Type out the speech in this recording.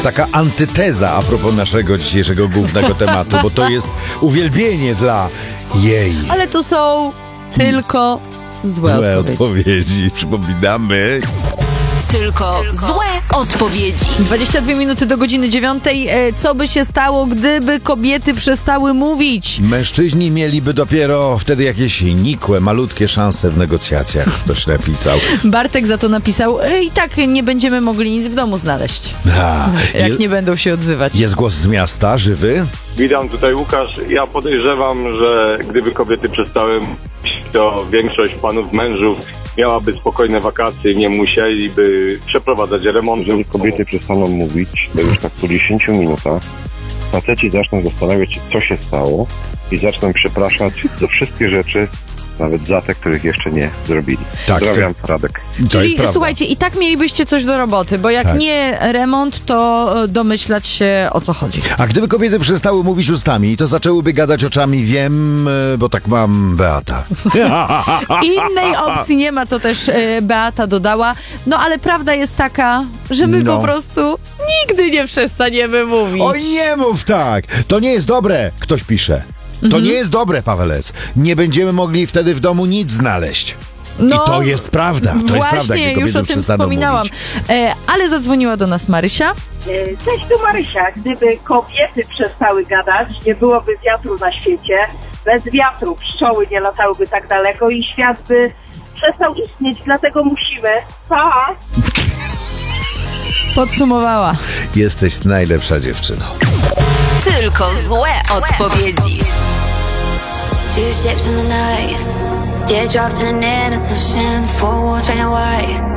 taka antyteza a propos naszego dzisiejszego głównego tematu, bo to jest uwielbienie dla jej. Ale to są tylko złe odpowiedzi. Przypominamy. Tylko złe odpowiedzi. 22 minuty do godziny 9. Co by się stało, gdyby kobiety przestały mówić? Mężczyźni mieliby dopiero wtedy jakieś nikłe, malutkie szanse w negocjacjach. Ktoś napisał. Bartek za to napisał, i tak nie będziemy mogli nic w domu znaleźć. Jak nie będą się odzywać. Jest głos z miasta, żywy. Witam, tutaj Łukasz. Ja podejrzewam, że gdyby kobiety przestały mówić, to większość panów mężów miałaby spokojne wakacje i nie musieliby przeprowadzać remontu. Jeżeli kobiety przestaną mówić, to już tak po 10 minutach faceci zaczną zastanawiać się, co się stało i zaczną przepraszać za wszystkie rzeczy, nawet za te, których jeszcze nie zrobili. Tak, Pozdrawiam, Radek. Czyli słuchajcie, i tak mielibyście coś do roboty, bo jak nie remont, to domyślać się, o co chodzi. A gdyby kobiety przestały mówić ustami, to zaczęłyby gadać oczami, wiem, bo tak mam, Beata. Innej opcji nie ma, to też Beata dodała. No ale prawda jest taka, że my po prostu nigdy nie przestaniemy mówić. Oj, nie mów tak! To nie jest dobre, ktoś pisze. To nie jest dobre, Pawelec. Nie będziemy mogli wtedy w domu nic znaleźć. No, i to jest prawda. To właśnie, jest prawda, jak już o tym wspominałam. Ale zadzwoniła do nas Marysia. Cześć, tu Marysia. Gdyby kobiety przestały gadać, nie byłoby wiatru na świecie. Bez wiatru pszczoły nie latałyby tak daleko i świat by przestał istnieć. Dlatego musimy. Pa! Podsumowała. Jesteś najlepsza dziewczyną. Tylko złe odpowiedzi. Two ships in the night, teardrops in an innocent ocean, four walls painted white.